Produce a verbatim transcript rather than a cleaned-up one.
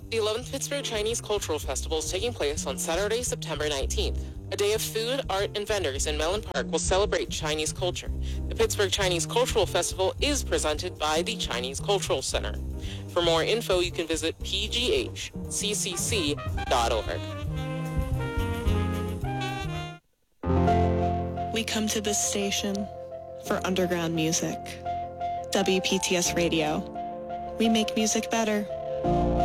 The eleventh Pittsburgh Chinese Cultural Festival is taking place on Saturday, September nineteenth. A day of food, art, and vendors in Mellon Park will celebrate Chinese culture. The Pittsburgh Chinese Cultural Festival is presented by the Chinese Cultural Center. For more info, you can visit p g h c c c dot org. We come to this station for underground music. W P T S Radio. We make music better.